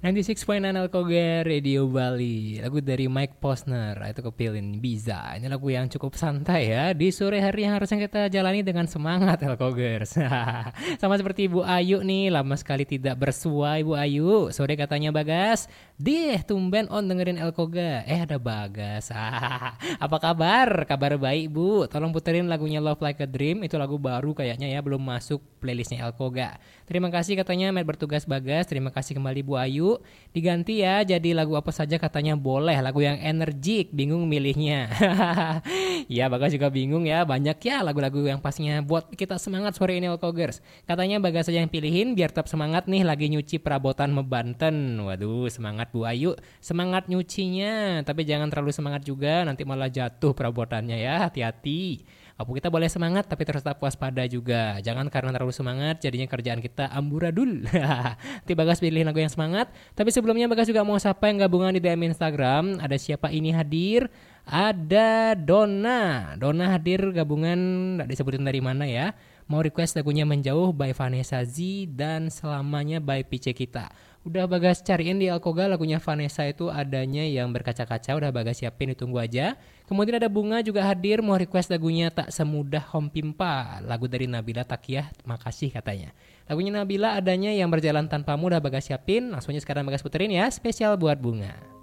96.9 Alkoga Radio Bali. Lagu dari Mike Posner, itu kepilih Bisa. Ini lagu yang cukup santai ya di sore hari yang harusnya kita jalani dengan semangat Alkogers. Sama seperti Ibu Ayu nih, lama sekali tidak bersua Ibu Ayu. Sore katanya Bagas, tumben on dengerin Alkoga. Ada Bagas. Apa kabar? Kabar baik Bu. Tolong puterin lagunya Love Like a Dream. Itu lagu baru kayaknya ya, belum masuk playlistnya Alkoga. Terima kasih katanya Matt bertugas Bagas. Terima kasih kembali Bu Ayu. Diganti ya jadi lagu apa saja katanya boleh, lagu yang energik, bingung milihnya. Ya Bagas juga bingung ya, banyak ya lagu-lagu yang pastinya buat kita semangat sore ini Alkogers. Katanya Bagas saja yang pilihin biar tetap semangat nih lagi nyuci perabotan Mebanten. Waduh semangat Bu Ayu, semangat nyucinya, tapi jangan terlalu semangat juga nanti malah jatuh perabotannya ya, hati-hati. Kita boleh semangat tapi terus tetap waspada juga. Jangan karena terlalu semangat jadinya kerjaan kita amburadul. Nanti Bagas pilih lagu yang semangat. Tapi sebelumnya Bagas juga mau sapa yang gabungan di DM Instagram. Ada siapa ini hadir? Ada Donna. Donna hadir gabungan, gak disebutin dari mana ya. Mau request lagunya Menjauh by Vanessa Z dan Selamanya by PC Kita. Udah Bagas cariin di Alkoga lagunya Vanessa itu adanya yang berkaca-kaca. Udah Bagas siapin, ditunggu aja. Kemudian ada Bunga juga hadir mau request lagunya Tak Semudah Hom Pimpa, lagu dari Nabila Takiyah, makasih katanya. Lagunya Nabila adanya yang Berjalan Tanpamu udah Bagas siapin. Langsung aja sekarang Bagas puterin ya, spesial buat Bunga.